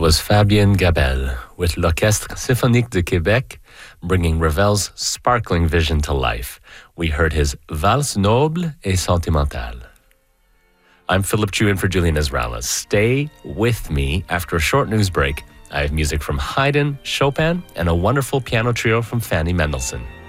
was Fabien Gabel with l'Orchestre Symphonique de Québec, bringing Ravel's sparkling vision to life. We heard his Valse Noble et Sentimentale. I'm Philip Chu in for Julian Israelis. Stay with me. After a short news break, I have music from Haydn, Chopin, and a wonderful piano trio from Fanny Mendelssohn.